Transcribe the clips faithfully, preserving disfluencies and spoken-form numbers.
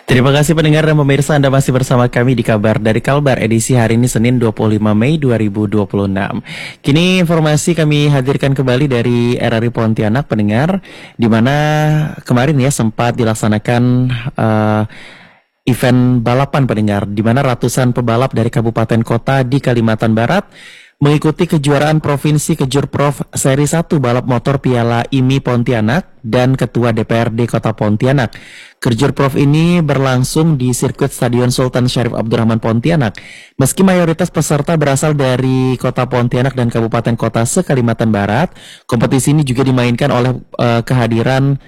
Terima kasih pendengar dan pemirsa, Anda masih bersama kami di Kabar dari Kalbar edisi hari ini Senin dua puluh lima Mei dua ribu dua puluh enam. Kini informasi kami hadirkan kembali dari R R I Pontianak pendengar, di mana kemarin ya sempat dilaksanakan uh, event balapan pendengar, di mana ratusan pebalap dari kabupaten kota di Kalimantan Barat mengikuti kejuaraan Provinsi Kejurprov Seri satu Balap Motor Piala I M I Pontianak dan Ketua D P R D Kota Pontianak. Kejurprov ini berlangsung di sirkuit Stadion Sultan Syarif Abdurrahman Pontianak. Meski mayoritas peserta berasal dari Kota Pontianak dan Kabupaten Kota se-Kalimantan Barat, kompetisi ini juga dimainkan oleh uh, kehadiran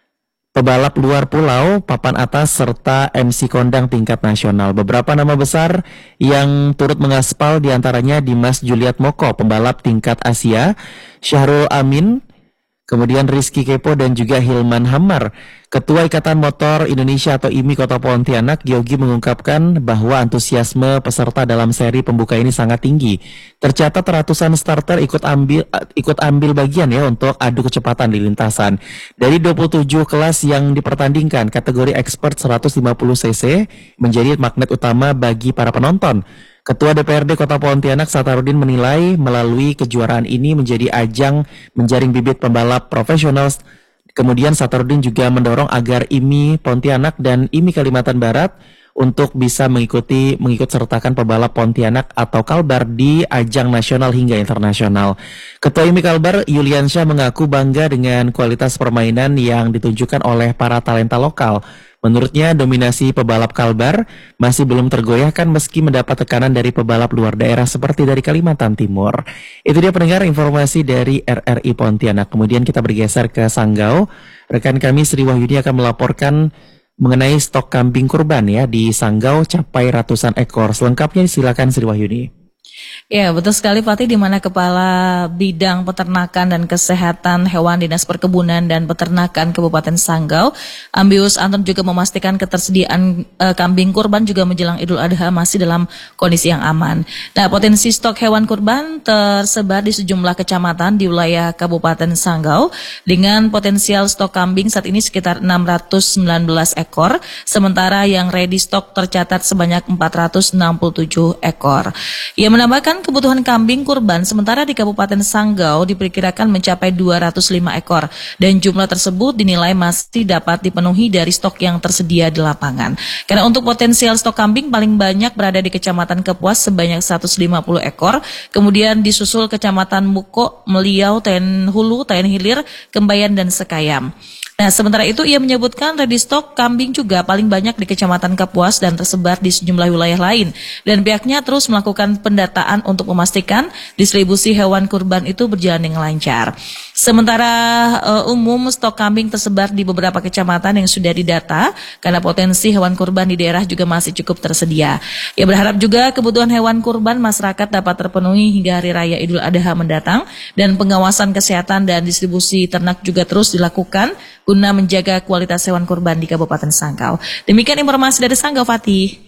pebalap luar pulau, papan atas, serta M C kondang tingkat nasional. Beberapa nama besar yang turut mengaspal diantaranya Dimas Juliat Moko, pembalap tingkat Asia, Syahrul Amin, kemudian Rizky Kepo dan juga Hilman Hammar. Ketua Ikatan Motor Indonesia atau I M I Kota Pontianak, Yogi, mengungkapkan bahwa antusiasme peserta dalam seri pembuka ini sangat tinggi. Tercatat ratusan starter ikut ambil ikut ambil bagian ya untuk adu kecepatan di lintasan. Dari dua puluh tujuh kelas yang dipertandingkan, kategori expert seratus lima puluh cc menjadi magnet utama bagi para penonton. Ketua D P R D Kota Pontianak, Satarudin, menilai melalui kejuaraan ini menjadi ajang menjaring bibit pembalap profesional. Kemudian Satarudin juga mendorong agar I M I Pontianak dan I M I Kalimantan Barat untuk bisa mengikuti mengikut sertakan pebalap Pontianak atau Kalbar di ajang nasional hingga internasional. Ketua I M I Kalbar, Yuliansyah, mengaku bangga dengan kualitas permainan yang ditunjukkan oleh para talenta lokal. Menurutnya, dominasi pebalap Kalbar masih belum tergoyahkan meski mendapat tekanan dari pebalap luar daerah seperti dari Kalimantan Timur. Itu dia pendengar informasi dari R R I Pontianak. Kemudian kita bergeser ke Sanggau. Rekan kami Sri Wahyudi akan melaporkan mengenai stok kambing kurban ya di Sanggau capai ratusan ekor. Selengkapnya silakan Sri Wahyudi. Ya, betul sekali Fatih, di mana Kepala Bidang Peternakan dan Kesehatan Hewan Dinas Perkebunan dan Peternakan Kabupaten Sanggau, Ambius Anton, juga memastikan ketersediaan e, kambing kurban juga menjelang Idul Adha masih dalam kondisi yang aman. Nah, potensi stok hewan kurban tersebar di sejumlah kecamatan di wilayah Kabupaten Sanggau dengan potensial stok kambing saat ini sekitar enam ratus sembilan belas ekor, sementara yang ready stock tercatat sebanyak empat ratus enam puluh tujuh ekor. Ia menambahkan kebutuhan kambing kurban sementara di Kabupaten Sanggau diperkirakan mencapai dua ratus lima ekor dan jumlah tersebut dinilai masih dapat dipenuhi dari stok yang tersedia di lapangan. Karena untuk potensial stok kambing paling banyak berada di Kecamatan Kepuas sebanyak seratus lima puluh ekor, kemudian disusul Kecamatan Muko, Meliau, Tayan Hulu, Tayan Hilir, Kembayan, dan Sekayam. Nah, sementara itu ia menyebutkan ready stock kambing juga paling banyak di Kecamatan Kapuas dan tersebar di sejumlah wilayah lain. Dan pihaknya terus melakukan pendataan untuk memastikan distribusi hewan kurban itu berjalan dengan lancar. Sementara uh, umum stok kambing tersebar di beberapa kecamatan yang sudah didata karena potensi hewan kurban di daerah juga masih cukup tersedia. Ia berharap juga kebutuhan hewan kurban masyarakat dapat terpenuhi hingga Hari Raya Idul Adha mendatang dan pengawasan kesehatan dan distribusi ternak juga terus dilakukan guna menjaga kualitas hewan kurban di Kabupaten Sanggau. Demikian informasi dari Sanggau, Fatih.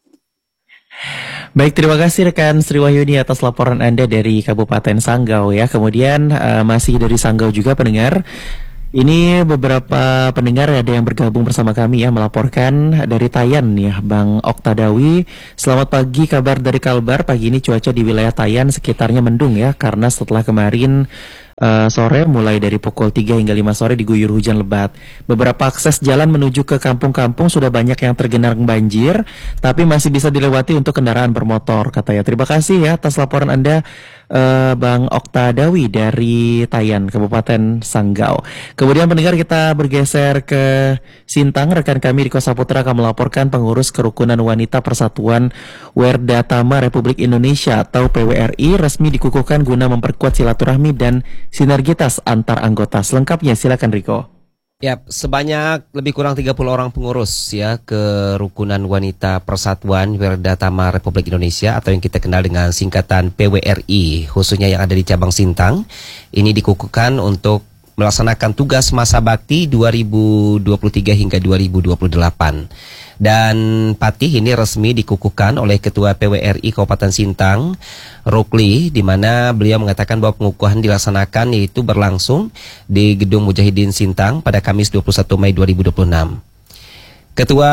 Baik, terima kasih rekan Sri Wahyuni atas laporan Anda dari Kabupaten Sanggau ya. Kemudian uh, masih dari Sanggau juga pendengar. Ini beberapa pendengar ada yang bergabung bersama kami ya, melaporkan dari Tayan ya, Bang Oktadawi. Selamat pagi, kabar dari Kalbar. Pagi ini cuaca di wilayah Tayan sekitarnya mendung ya, karena setelah kemarin Uh, sore mulai dari pukul tiga hingga lima sore diguyur hujan lebat. Beberapa akses jalan menuju ke kampung-kampung sudah banyak yang tergenang banjir, tapi masih bisa dilewati untuk kendaraan bermotor, katanya. Terima kasih ya atas laporan Anda, uh, Bang Oktadawi dari Tayan, Kabupaten Sanggau. Kemudian pendengar, kita bergeser ke Sintang. Rekan kami Riko Saputra akan melaporkan pengurus Kerukunan Wanita Persatuan Werda Tama Republik Indonesia atau P W R I resmi dikukuhkan guna memperkuat silaturahmi dan sinergitas antar anggota. Selengkapnya silakan Riko. Ya, sebanyak lebih kurang tiga puluh orang pengurus ya Kerukunan Wanita Persatuan Werda Tama Republik Indonesia atau yang kita kenal dengan singkatan P W R I, khususnya yang ada di cabang Sintang, ini dikukuhkan untuk melaksanakan tugas masa bakti dua ribu dua puluh tiga hingga dua ribu dua puluh delapan. Dan Patih ini resmi dikukuhkan oleh Ketua P W R I Kabupaten Sintang, Rukli, di mana beliau mengatakan bahwa pengukuhan dilaksanakan yaitu berlangsung di Gedung Mujahidin Sintang pada Kamis dua puluh satu Mei dua ribu dua puluh enam. Ketua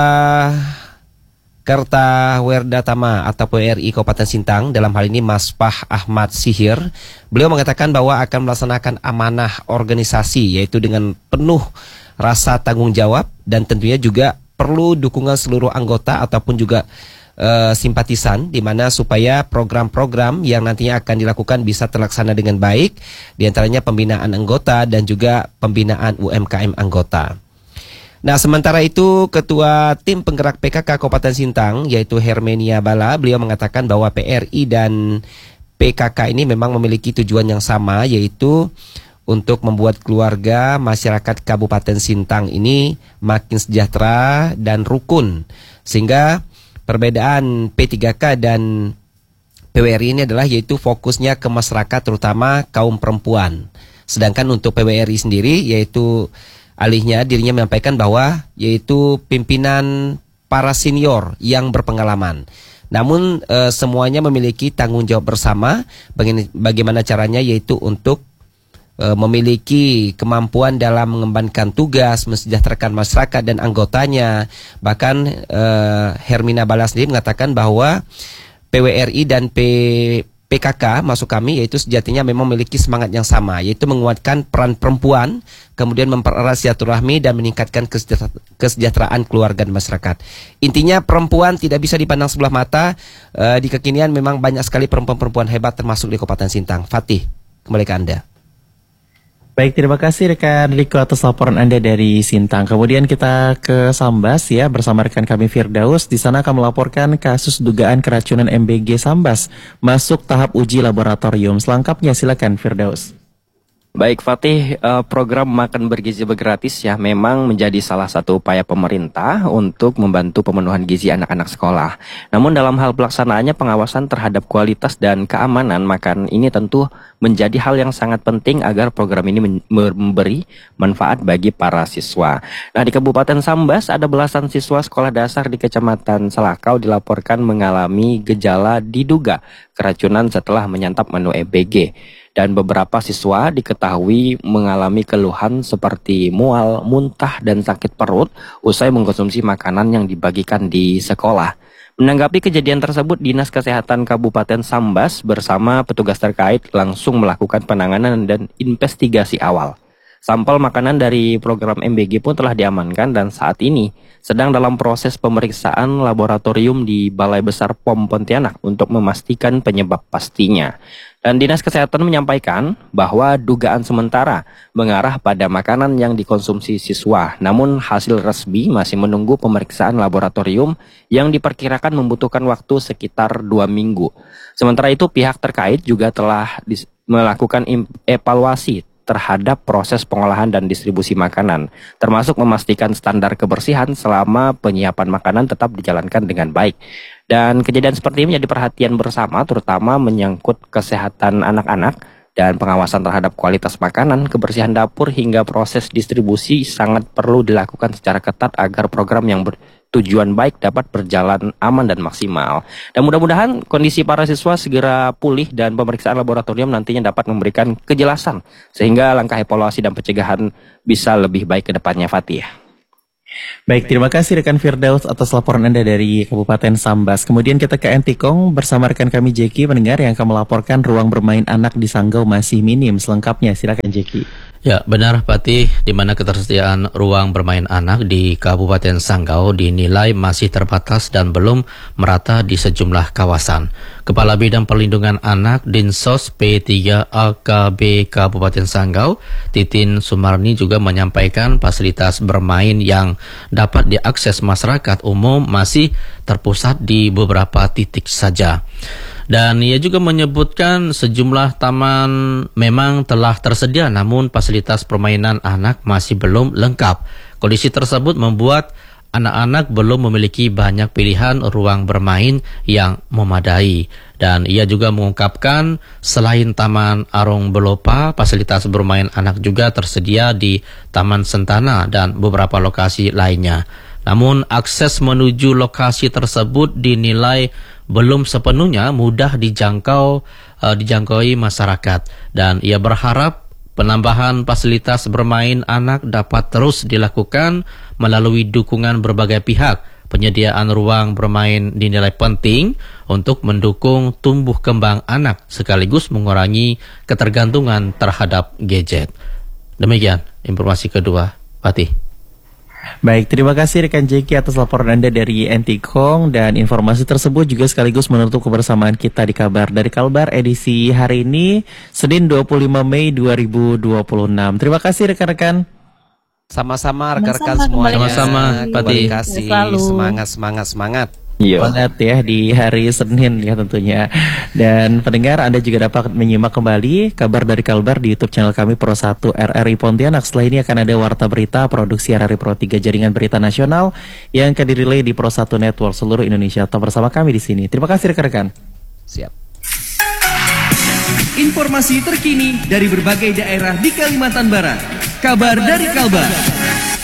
Kerta Werdatama atau P W R I Kabupaten Sintang, dalam hal ini Mas Pah Ahmad Sihir, beliau mengatakan bahwa akan melaksanakan amanah organisasi, yaitu dengan penuh rasa tanggung jawab, dan tentunya juga perlu dukungan seluruh anggota ataupun juga uh, simpatisan, di mana supaya program-program yang nantinya akan dilakukan bisa terlaksana dengan baik, diantaranya pembinaan anggota dan juga pembinaan U M K M anggota. Nah, sementara itu Ketua Tim Penggerak P K K Kabupaten Sintang, yaitu Hermenia Bala, beliau mengatakan bahwa P R I dan P K K ini memang memiliki tujuan yang sama, yaitu untuk membuat keluarga masyarakat Kabupaten Sintang ini makin sejahtera dan rukun. Sehingga perbedaan P tiga K dan P W R I ini adalah yaitu fokusnya ke masyarakat, terutama kaum perempuan. Sedangkan untuk P W R I sendiri, yaitu alihnya dirinya menyampaikan bahwa yaitu pimpinan para senior yang berpengalaman. Namun e, semuanya memiliki tanggung jawab bersama bagaimana caranya, yaitu untuk e, memiliki kemampuan dalam mengembangkan tugas, mensejahterakan masyarakat dan anggotanya. Bahkan e, Hermina Bala sendiri mengatakan bahwa P W R I dan P P K K masuk kami yaitu sejatinya memang memiliki semangat yang sama, yaitu menguatkan peran perempuan, kemudian mempererat silaturahmi dan meningkatkan kesejahteraan keluarga dan masyarakat. Intinya perempuan tidak bisa dipandang sebelah mata. E, di kekinian memang banyak sekali perempuan-perempuan hebat termasuk di Kabupaten Sintang. Fatih, kembali ke Anda. Baik, terima kasih rekan Riko atas laporan Anda dari Sintang. Kemudian kita ke Sambas ya, bersama rekan kami Firdaus. Di sana akan melaporkan kasus dugaan keracunan M B G Sambas masuk tahap uji laboratorium. Selengkapnya silakan Firdaus. Baik Fatih, program makan bergizi gratis ya memang menjadi salah satu upaya pemerintah untuk membantu pemenuhan gizi anak-anak sekolah. Namun dalam hal pelaksanaannya, pengawasan terhadap kualitas dan keamanan makan ini tentu menjadi hal yang sangat penting agar program ini memberi manfaat bagi para siswa. Nah, di Kabupaten Sambas ada belasan siswa sekolah dasar di Kecamatan Salakau dilaporkan mengalami gejala diduga keracunan setelah menyantap menu M B G. Dan beberapa siswa diketahui mengalami keluhan seperti mual, muntah, dan sakit perut usai mengkonsumsi makanan yang dibagikan di sekolah. Menanggapi kejadian tersebut, Dinas Kesehatan Kabupaten Sambas bersama petugas terkait langsung melakukan penanganan dan investigasi awal. Sampel makanan dari program M B G pun telah diamankan dan saat ini sedang dalam proses pemeriksaan laboratorium di Balai Besar P O M Pontianak untuk memastikan penyebab pastinya. Dan Dinas Kesehatan menyampaikan bahwa dugaan sementara mengarah pada makanan yang dikonsumsi siswa. Namun hasil resmi masih menunggu pemeriksaan laboratorium yang diperkirakan membutuhkan waktu sekitar dua minggu. Sementara itu pihak terkait juga telah melakukan evaluasi terhadap proses pengolahan dan distribusi makanan, termasuk memastikan standar kebersihan selama penyiapan makanan tetap dijalankan dengan baik. Dan kejadian seperti ini menjadi perhatian bersama, terutama menyangkut kesehatan anak-anak dan pengawasan terhadap kualitas makanan, kebersihan dapur hingga proses distribusi sangat perlu dilakukan secara ketat agar program yang bertujuan baik dapat berjalan aman dan maksimal. Dan mudah-mudahan kondisi para siswa segera pulih dan pemeriksaan laboratorium nantinya dapat memberikan kejelasan sehingga langkah evaluasi dan pencegahan bisa lebih baik ke depannya, Fatih. Baik, terima kasih rekan Firdaus atas laporan Anda dari Kabupaten Sambas. Kemudian kita ke Entikong bersama rekan kami Jeki pendengar yang akan melaporkan ruang bermain anak di Sanggau masih minim. Selengkapnya silakan Jeki. Ya, benar Patih, di mana ketersediaan ruang bermain anak di Kabupaten Sanggau dinilai masih terbatas dan belum merata di sejumlah kawasan. Kepala Bidang Perlindungan Anak Dinsos P tiga A K B Kabupaten Sanggau, Titin Sumarni juga menyampaikan fasilitas bermain yang dapat diakses masyarakat umum masih terpusat di beberapa titik saja. Dan ia juga menyebutkan sejumlah taman memang telah tersedia, namun fasilitas permainan anak masih belum lengkap. Kondisi tersebut membuat anak-anak belum memiliki banyak pilihan ruang bermain yang memadai. Dan ia juga mengungkapkan selain Taman Arung Belopa, fasilitas bermain anak juga tersedia di Taman Sentana dan beberapa lokasi lainnya. Namun akses menuju lokasi tersebut dinilai belum sepenuhnya mudah dijangkau uh, dijangkaui masyarakat, dan ia berharap penambahan fasilitas bermain anak dapat terus dilakukan melalui dukungan berbagai pihak. Penyediaan ruang bermain dinilai penting untuk mendukung tumbuh kembang anak sekaligus mengurangi ketergantungan terhadap gadget. Demikian informasi kedua, Fatih. Baik, terima kasih rekan Jeki atas laporan Anda dari Entikong, dan informasi tersebut juga sekaligus menutup kebersamaan kita di Kabar dari Kalbar edisi hari ini, Senin dua puluh lima Mei dua ribu dua puluh enam. Terima kasih rekan-rekan. Sama-sama rekan-rekan Sama-sama, semuanya. Sama-sama, Pati. Terima kasih. Selalu. Semangat, semangat, semangat. Iya. Semangat ya di hari Senin ya tentunya. Dan pendengar, Anda juga dapat menyimak kembali Kabar dari Kalbar di YouTube channel kami Pro satu R R I Pontianak. Setelah ini akan ada Warta Berita produksi R R I Pro tiga Jaringan Berita Nasional yang akan dirilai di Pro satu Network seluruh Indonesia. Tetap bersama kami di sini. Terima kasih rekan-rekan. Siap. Informasi terkini dari berbagai daerah di Kalimantan Barat. Kabar dari Kalbar.